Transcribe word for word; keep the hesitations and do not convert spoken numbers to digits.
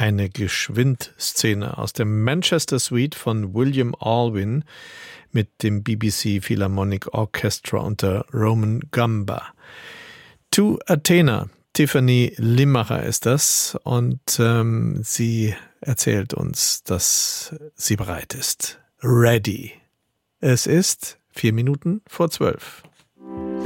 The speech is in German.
eine Geschwind-Szene aus dem Manchester Suite von William Alwyn mit dem B B C Philharmonic Orchestra unter Roman Gamba. To Athena. Tiffany Limmacher ist das und ähm, sie erzählt uns, dass sie bereit ist. Ready. Es ist vier Minuten vor zwölf.